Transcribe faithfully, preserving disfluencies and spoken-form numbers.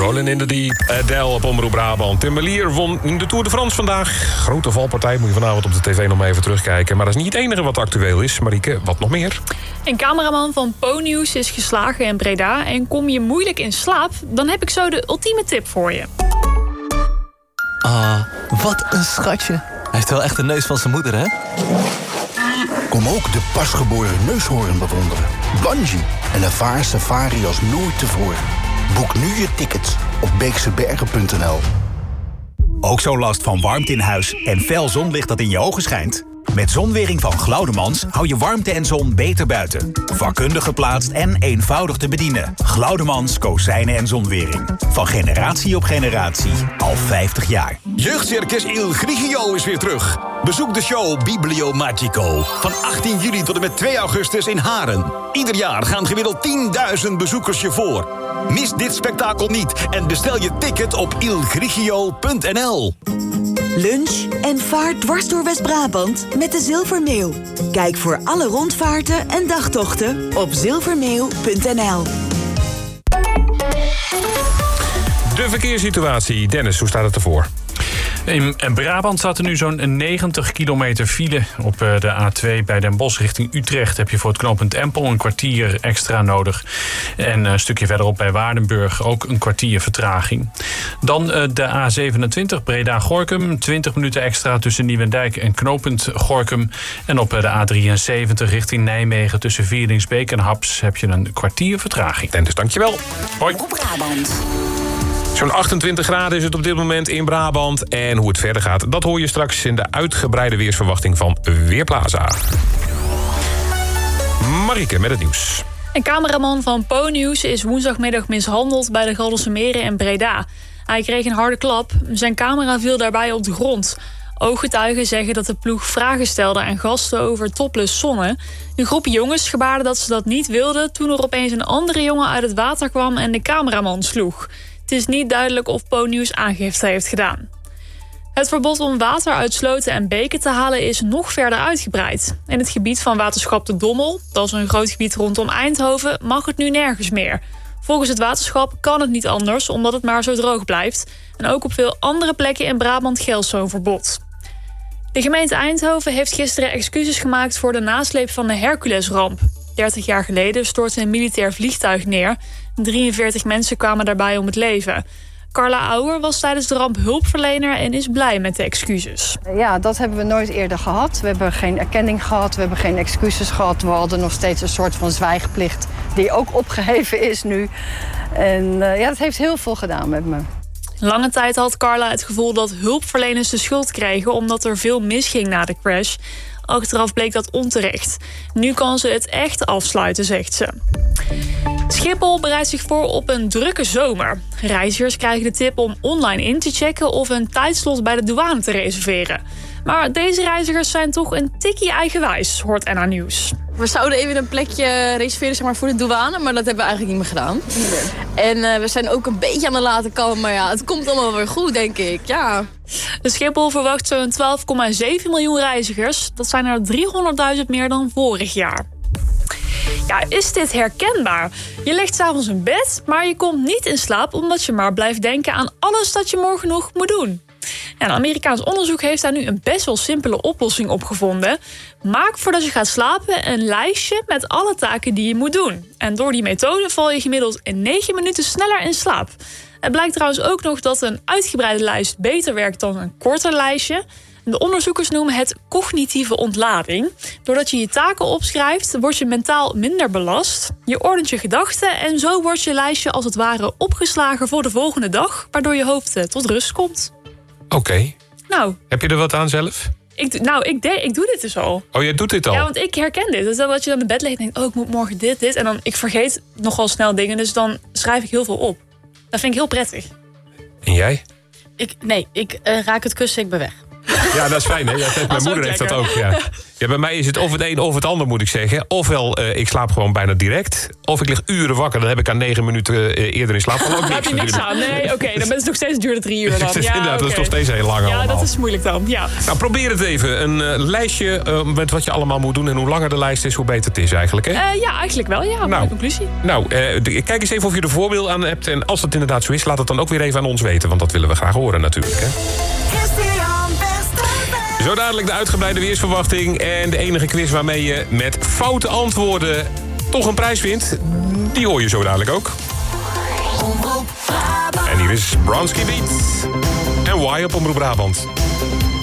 Rolling in the Deep. Adele op Omroep Brabant. Tim Merlier won in de Tour de France vandaag. Grote valpartij, moet je vanavond op de tv nog maar even terugkijken. Maar dat is niet het enige wat actueel is. Marieke, wat nog meer? Een cameraman van Po-nieuws is geslagen in Breda. En kom je moeilijk in slaap, dan heb ik zo de ultieme tip voor je. Ah, wat een schatje. Hij heeft wel echt de neus van zijn moeder, hè? Kom ook de pasgeboren neushoorn bewonderen. Bungee, een ervaar safari als nooit tevoren. Boek nu je tickets op beeksebergen punt n l. Ook zo last van warmte in huis en fel zonlicht dat in je ogen schijnt? Met Zonwering van Glaudemans hou je warmte en zon beter buiten. Vakkundig geplaatst en eenvoudig te bedienen. Glaudemans, kozijnen en zonwering. Van generatie op generatie. Al vijftig jaar. Jeugdcircus Il Grigio is weer terug. Bezoek de show Biblio Magico. Van achttien juli tot en met twee augustus in Haren. Ieder jaar gaan gemiddeld tienduizend bezoekers je voor. Mis dit spektakel niet en bestel je ticket op il grigio punt n l. Lunch en vaart dwars door West-Brabant met de Zilvermeeuw. Kijk voor alle rondvaarten en dagtochten op zilvermeeuw punt n l. De verkeerssituatie. Dennis, hoe staat het ervoor? In Brabant staat er nu zo'n negentig kilometer file. Op de A twee bij Den Bosch richting Utrecht heb je voor het knooppunt Empel een kwartier extra nodig. En een stukje verderop bij Waardenburg ook een kwartier vertraging. Dan de A zevenentwintig Breda-Gorinchem. twintig minuten extra tussen Nieuwendijk en knooppunt Gorinchem. En op de A drieënzeventig richting Nijmegen tussen Vieringsbeek en Haps heb je een kwartier vertraging. Dennis, dankjewel. Hoi. Op Brabant. Zo'n achtentwintig graden is het op dit moment in Brabant. En hoe het verder gaat, dat hoor je straks in de uitgebreide weersverwachting van Weerplaza. Marieke met het nieuws. Een cameraman van Po-nieuws is woensdagmiddag mishandeld bij de Gelderse Meren in Breda. Hij kreeg een harde klap. Zijn camera viel daarbij op de grond. Ooggetuigen zeggen dat de ploeg vragen stelde aan gasten over topless zonnen. De groep jongens gebaarde dat ze dat niet wilden toen er opeens een andere jongen uit het water kwam en de cameraman sloeg. Het is niet duidelijk of Po-nieuws aangifte heeft gedaan. Het verbod om water uit sloten en beken te halen is nog verder uitgebreid. In het gebied van waterschap de Dommel, dat is een groot gebied rondom Eindhoven, mag het nu nergens meer. Volgens het waterschap kan het niet anders, omdat het maar zo droog blijft. En ook op veel andere plekken in Brabant geldt zo'n verbod. De gemeente Eindhoven heeft gisteren excuses gemaakt voor de nasleep van de Herculesramp. dertig jaar geleden stortte een militair vliegtuig neer. drieënveertig mensen kwamen daarbij om het leven. Carla Auer was tijdens de ramp hulpverlener en is blij met de excuses. Ja, dat hebben we nooit eerder gehad. We hebben geen erkenning gehad, we hebben geen excuses gehad. We hadden nog steeds een soort van zwijgplicht die ook opgeheven is nu. En uh, ja, dat heeft heel veel gedaan met me. Lange tijd had Carla het gevoel dat hulpverleners de schuld kregen omdat er veel misging na de crash. Achteraf bleek dat onterecht. Nu kan ze het echt afsluiten, zegt ze. Schiphol bereidt zich voor op een drukke zomer. Reizigers krijgen de tip om online in te checken of een tijdslot bij de douane te reserveren. Maar deze reizigers zijn toch een tikkie eigenwijs, hoort N H Nieuws. We zouden even een plekje reserveren zeg maar, voor de douane, maar dat hebben we eigenlijk niet meer gedaan. Nee. En uh, we zijn ook een beetje aan de late kant, maar ja, het komt allemaal weer goed, denk ik. Ja. De Schiphol verwacht zo'n twaalf komma zeven miljoen reizigers. Dat zijn er driehonderdduizend meer dan vorig jaar. Ja, is dit herkenbaar? Je ligt 's avonds in bed, maar je komt niet in slaap omdat je maar blijft denken aan alles dat je morgen nog moet doen. En een Amerikaans onderzoek heeft daar nu een best wel simpele oplossing op gevonden. Maak voordat je gaat slapen een lijstje met alle taken die je moet doen. En door die methode val je gemiddeld in negen minuten sneller in slaap. Het blijkt trouwens ook nog dat een uitgebreide lijst beter werkt dan een korter lijstje. De onderzoekers noemen het cognitieve ontlading. Doordat je je taken opschrijft, word je mentaal minder belast. Je ordent je gedachten en zo wordt je lijstje als het ware opgeslagen voor de volgende dag, waardoor je hoofd tot rust komt. Oké. Okay. Nou. Heb je er wat aan zelf? Ik, nou, ik, de, ik doe dit dus al. Oh, jij doet dit al? Ja, want ik herken dit. Dus dat je dan in bed ligt en denkt, oh, ik moet morgen dit, dit. En dan, ik vergeet nogal snel dingen, dus dan schrijf ik heel veel op. Dat vind ik heel prettig. En jij? Ik, nee, ik uh, raak het kussen, ik ben weg. Ja, dat is fijn, hè? Ja, mijn Dat is moeder ook heeft dat lekker. ook, ja. Ja, bij mij is het of het een of het ander, moet ik zeggen. Ofwel, uh, ik slaap gewoon bijna direct. Of ik lig uren wakker. Dan heb ik aan negen minuten uh, eerder in slaap. Dan ook Daar niks heb je niks natuurlijk. aan. Nee, oké. Okay, dan is het nog steeds duurde drie uur dan. Het is Ja, inderdaad, dat is oké. nog steeds heel lang Ja, allemaal. dat is moeilijk dan. Ja. Nou, probeer het even. Een uh, lijstje uh, met wat je allemaal moet doen. En hoe langer de lijst is, hoe beter het is eigenlijk, hè? Uh, ja, eigenlijk wel. Ja, Nou. mijn conclusie. Nou, uh, de- kijk eens even of je er voorbeeld aan hebt. En als dat inderdaad zo is, laat het dan ook weer even aan ons weten. Want dat willen we graag horen natuurlijk, hè? Zo dadelijk de uitgebreide weersverwachting. En de enige quiz waarmee je met foute antwoorden toch een prijs wint. Die hoor je zo dadelijk ook. En hier is Bronski Beat. En Why op Omroep Brabant.